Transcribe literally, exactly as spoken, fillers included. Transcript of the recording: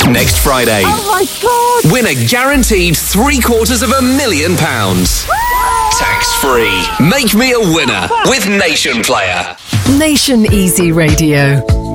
Next Friday. Oh my God! Win a guaranteed three quarters of a million pounds. Tax-free. Make me a winner with Nation Player. Nation Easy Radio.